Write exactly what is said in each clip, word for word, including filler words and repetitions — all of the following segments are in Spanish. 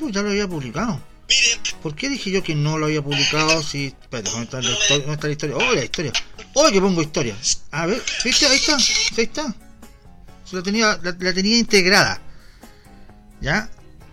Pues ya lo había publicado. ¿Por qué dije yo que no lo había publicado? Si... Espérate, ¿dónde está la historia? ¿Dónde está la historia? ¡Oh, la historia! ¡Oh, que pongo historia! A ver, ¿viste? Ahí está, ahí está. Se la tenía, la, la tenía integrada. ¿Ya?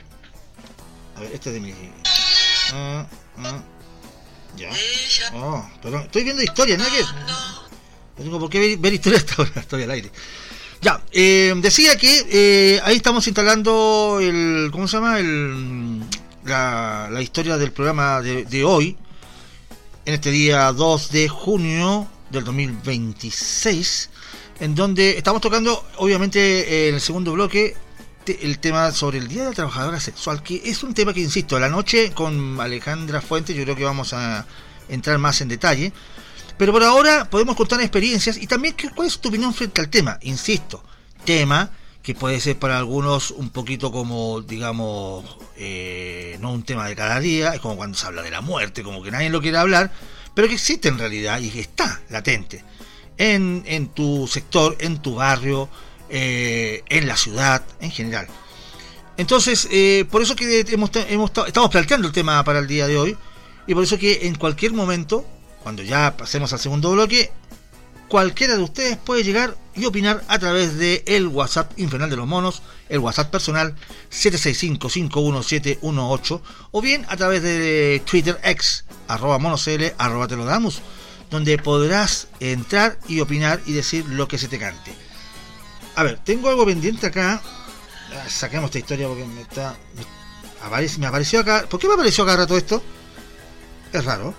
A ver, este es de mi... Uh, uh, ya. Oh, perdón, estoy viendo historia, ¿no? Que... No tengo por qué ver, ver historia hasta ahora, estoy al aire. Ya, eh, decía que eh, ahí estamos instalando el... ¿Cómo se llama? El... La, la historia del programa de, de hoy, en este día dos de junio del dos mil veintiséis, en donde estamos tocando, obviamente, en el segundo bloque, te, el tema sobre el Día de la Trabajadora Sexual, que es un tema que, insisto, a la noche con Alejandra Fuentes yo creo que vamos a entrar más en detalle, pero por ahora podemos contar experiencias y también cuál es tu opinión frente al tema, insisto, tema que puede ser para algunos un poquito como, digamos, eh, no un tema de cada día, es como cuando se habla de la muerte, como que nadie lo quiere hablar, pero que existe en realidad y que está latente en, en tu sector, en tu barrio, eh, en la ciudad, en general. Entonces, eh, por eso que hemos, hemos, estamos planteando el tema para el día de hoy, y por eso que en cualquier momento, cuando ya pasemos al segundo bloque, cualquiera de ustedes puede llegar y opinar a través de el WhatsApp infernal de los monos, el WhatsApp personal siete seis cinco, cinco uno siete uno ocho, o bien a través de Twitter X, arroba monocl, arroba te lo damos, donde podrás entrar y opinar y decir lo que se te cante. A ver, tengo algo pendiente acá. Saquemos esta historia porque me está... Me, aparece, me apareció acá... ¿Por qué me apareció acá rato esto? Es raro.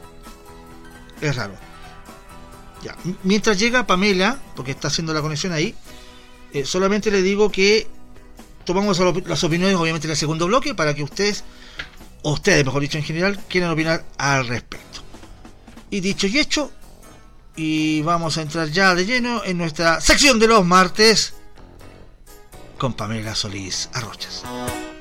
Es raro. Ya. Mientras llega Pamela, porque está haciendo la conexión ahí, eh, solamente le digo que tomamos las opiniones, obviamente, en el segundo bloque, para que ustedes, o ustedes, mejor dicho, en general, quieran opinar al respecto. Y dicho y hecho, y vamos a entrar ya de lleno en nuestra sección de los martes con Pamela Solís Arrochas.